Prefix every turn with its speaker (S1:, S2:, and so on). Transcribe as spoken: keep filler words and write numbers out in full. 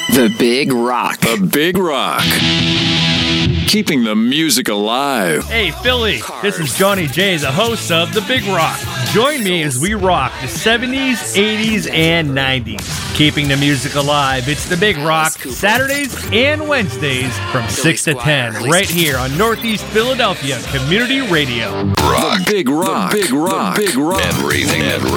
S1: The Big Rock.
S2: The Big Rock. Keeping the music alive.
S3: Hey, Philly, this is Johnny J, the host of The Big Rock. Join me as we rock the seventies, eighties, and nineties. Keeping the music alive, it's The Big Rock, Saturdays and Wednesdays from six to ten, right here on Northeast Philadelphia Community Radio.
S2: Rock. The Big Rock. The Big Rock. The Big Rock.
S4: Everything. Everything.